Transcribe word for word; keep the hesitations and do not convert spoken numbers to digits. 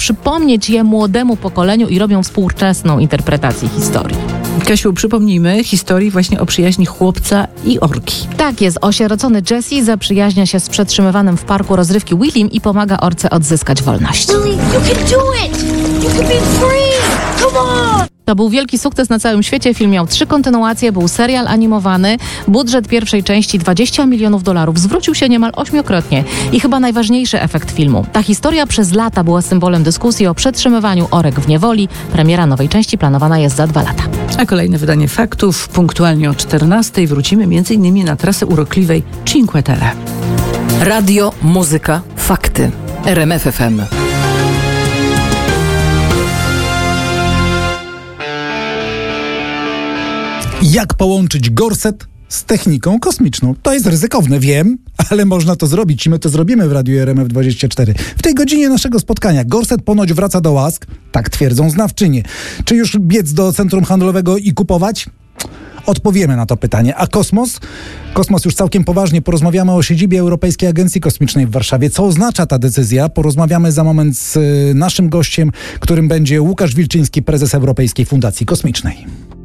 przypomnieć je młodemu pokoleniu i robią współczesną interpretację historii. Kasiu, przypomnijmy historii właśnie o przyjaźni chłopca i orki. Tak jest, osierocony Jesse zaprzyjaźnia się z przetrzymywanym w parku rozrywki Willim i pomaga orce odzyskać wolność. Willie, you can do it! You can be free! Come on! To był wielki sukces na całym świecie. Film miał trzy kontynuacje, był serial animowany. Budżet pierwszej części dwadzieścia milionów dolarów. Zwrócił się niemal ośmiokrotnie. I chyba najważniejszy efekt filmu. Ta historia przez lata była symbolem dyskusji o przetrzymywaniu orek w niewoli. Premiera nowej części planowana jest za dwa lata. A kolejne wydanie faktów punktualnie o czternastej. Wrócimy m.in. na trasę urokliwej Cinque Terre. Radio, muzyka, fakty. R M F F M. Jak połączyć gorset z techniką kosmiczną? To jest ryzykowne, wiem, ale można to zrobić i my to zrobimy w Radiu R M F dwadzieścia cztery. W tej godzinie naszego spotkania gorset ponoć wraca do łask, tak twierdzą znawczynie. Czy już biec do centrum handlowego i kupować? Odpowiemy na to pytanie. A kosmos? Kosmos już całkiem poważnie. Porozmawiamy o siedzibie Europejskiej Agencji Kosmicznej w Warszawie. Co oznacza ta decyzja? Porozmawiamy za moment z naszym gościem, którym będzie Łukasz Wilczyński, prezes Europejskiej Fundacji Kosmicznej.